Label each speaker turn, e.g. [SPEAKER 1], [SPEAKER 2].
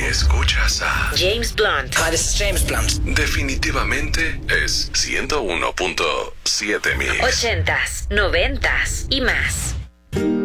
[SPEAKER 1] escuchas a
[SPEAKER 2] James Blunt.
[SPEAKER 3] Hi, this is James Blunt.
[SPEAKER 1] Definitivamente es 101.7 Mix.
[SPEAKER 2] 80s, 90s y más.